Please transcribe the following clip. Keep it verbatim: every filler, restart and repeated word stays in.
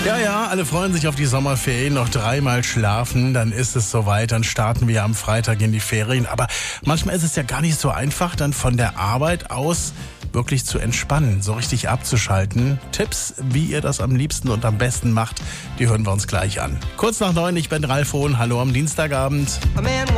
Ja, ja, alle freuen sich auf die Sommerferien. Noch dreimal schlafen, dann ist es soweit. Dann starten wir am Freitag in die Ferien. Aber manchmal ist es ja gar nicht so einfach, dann von der Arbeit aus wirklich zu entspannen, so richtig abzuschalten. Tipps, wie ihr das am liebsten und am besten macht, die hören wir uns gleich an. Kurz nach neun, ich bin Ralf Hohn. Hallo am Dienstagabend.